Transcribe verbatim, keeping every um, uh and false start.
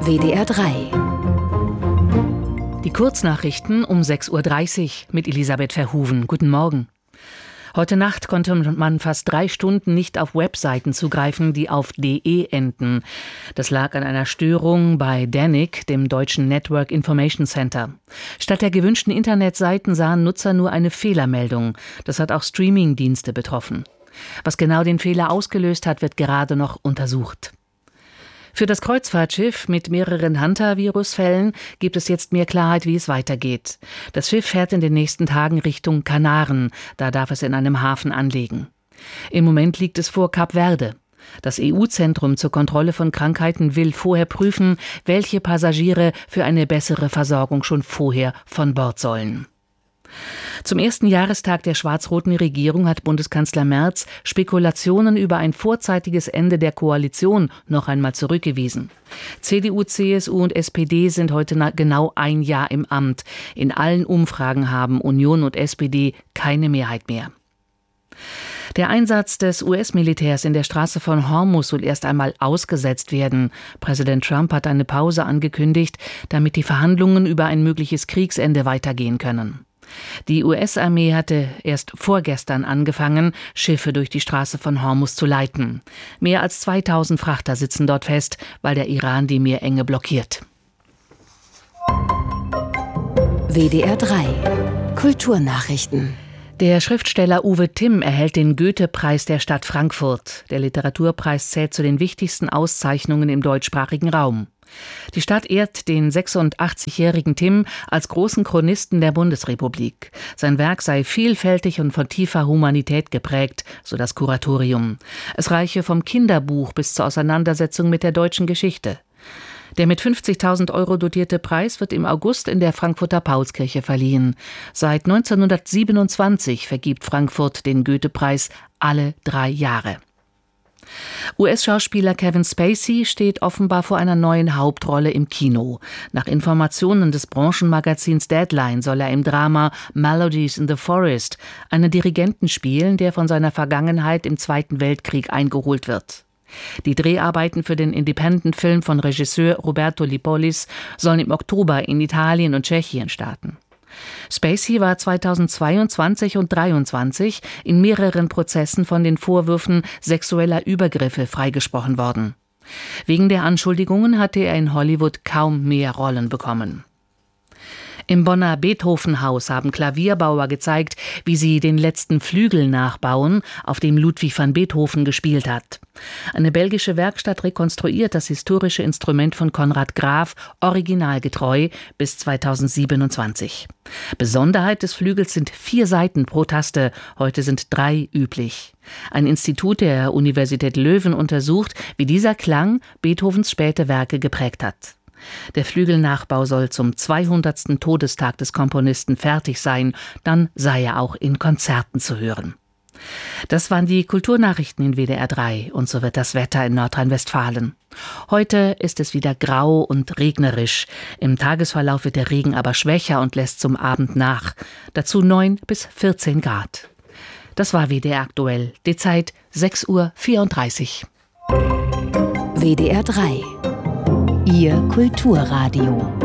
W D R drei. Die Kurznachrichten um sechs Uhr dreißig mit Elisabeth Verhoeven. Guten Morgen. Heute Nacht konnte man fast drei Stunden nicht auf Webseiten zugreifen, die auf .de enden. Das lag an einer Störung bei D A N I C, dem deutschen Network Information Center. Statt der gewünschten Internetseiten sahen Nutzer nur eine Fehlermeldung. Das hat auch Streaming-Dienste betroffen. Was genau den Fehler ausgelöst hat, wird gerade noch untersucht. Für das Kreuzfahrtschiff mit mehreren Hantavirus-Fällen gibt es jetzt mehr Klarheit, wie es weitergeht. Das Schiff fährt in den nächsten Tagen Richtung Kanaren. Da darf es in einem Hafen anlegen. Im Moment liegt es vor Kap Verde. Das E U-Zentrum zur Kontrolle von Krankheiten will vorher prüfen, welche Passagiere für eine bessere Versorgung schon vorher von Bord sollen. Zum ersten Jahrestag der schwarz-roten Regierung hat Bundeskanzler Merz Spekulationen über ein vorzeitiges Ende der Koalition noch einmal zurückgewiesen. C D U, C S U und S P D sind heute genau ein Jahr im Amt. In allen Umfragen haben Union und S P D keine Mehrheit mehr. Der Einsatz des U S-Militärs in der Straße von Hormuz soll erst einmal ausgesetzt werden. Präsident Trump hat eine Pause angekündigt, damit die Verhandlungen über ein mögliches Kriegsende weitergehen können. Die U S-Armee hatte erst vorgestern angefangen, Schiffe durch die Straße von Hormuz zu leiten. Mehr als zweitausend Frachter sitzen dort fest, weil der Iran die Meerenge blockiert. W D R drei. Kulturnachrichten. Der Schriftsteller Uwe Timm erhält den Goethe-Preis der Stadt Frankfurt. Der Literaturpreis zählt zu den wichtigsten Auszeichnungen im deutschsprachigen Raum. Die Stadt ehrt den sechsundachtzigjährigen Timm als großen Chronisten der Bundesrepublik. Sein Werk sei vielfältig und von tiefer Humanität geprägt, so das Kuratorium. Es reiche vom Kinderbuch bis zur Auseinandersetzung mit der deutschen Geschichte. Der mit fünfzigtausend Euro dotierte Preis wird im August in der Frankfurter Paulskirche verliehen. Seit neunzehnhundertsiebenundzwanzig vergibt Frankfurt den Goethe-Preis alle drei Jahre. U S-Schauspieler Kevin Spacey steht offenbar vor einer neuen Hauptrolle im Kino. Nach Informationen des Branchenmagazins Deadline soll er im Drama Melodies in the Forest einen Dirigenten spielen, der von seiner Vergangenheit im Zweiten Weltkrieg eingeholt wird. Die Dreharbeiten für den Independent-Film von Regisseur Roberto Lipolis sollen im Oktober in Italien und Tschechien starten. Spacey war zweitausendzweiundzwanzig und zweitausenddreiundzwanzig in mehreren Prozessen von den Vorwürfen sexueller Übergriffe freigesprochen worden. Wegen der Anschuldigungen hatte er in Hollywood kaum mehr Rollen bekommen. Im Bonner Beethoven-Haus haben Klavierbauer gezeigt, wie sie den letzten Flügel nachbauen, auf dem Ludwig van Beethoven gespielt hat. Eine belgische Werkstatt rekonstruiert das historische Instrument von Konrad Graf originalgetreu bis zweitausendsiebenundzwanzig. Besonderheit des Flügels sind vier Saiten pro Taste, heute sind drei üblich. Ein Institut der Universität Leuven untersucht, wie dieser Klang Beethovens späte Werke geprägt hat. Der Flügelnachbau soll zum zweihundertsten Todestag des Komponisten fertig sein, dann sei er auch in Konzerten zu hören. Das waren die Kulturnachrichten in W D R drei und so wird das Wetter in Nordrhein-Westfalen. Heute ist es wieder grau und regnerisch. Im Tagesverlauf wird der Regen aber schwächer und lässt zum Abend nach. Dazu neun bis vierzehn Grad. Das war W D R aktuell. Die Zeit sechs Uhr vierunddreißig. W D R drei. Ihr Kulturradio.